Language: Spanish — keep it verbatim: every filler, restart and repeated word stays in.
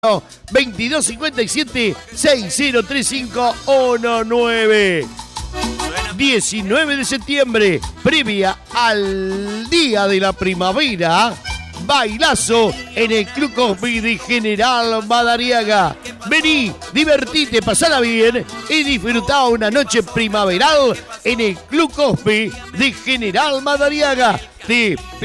veintidós cincuenta y siete, sesenta treinta y cinco diecinueve. diecinueve de septiembre, previa al Día de la Primavera, bailazo en el Club Cosby de General Madariaga. Vení, divertite, pasala bien y disfrutá una noche primaveral en el Club Cosby de General Madariaga. Te